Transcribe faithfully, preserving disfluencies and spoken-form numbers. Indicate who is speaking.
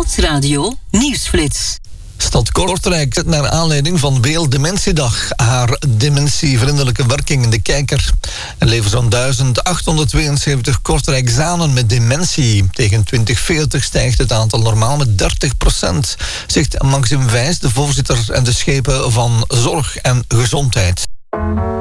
Speaker 1: Stadsradio Nieuwsflits.
Speaker 2: Stad Kortrijk zet naar aanleiding van Werelddementiedag haar dementievriendelijke werking in de kijker. Er leven zo'n duizend achthonderdtweeënzeventig Kortrijkzanen met dementie. Tegen twintig veertig stijgt het aantal normaal met dertig procent, zegt Maxim Wijs, de voorzitter en de schepen van Zorg en Gezondheid.